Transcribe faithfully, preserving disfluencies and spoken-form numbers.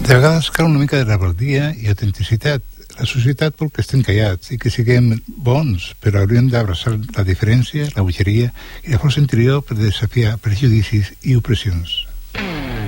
De vegades cal una mica de rebeldia i autenticitat. La societat vol que estem callats i que siguem bons, però hauríem d'abraçar la diferència, la bogeria i la força interior per desafiar prejudicis i opressions.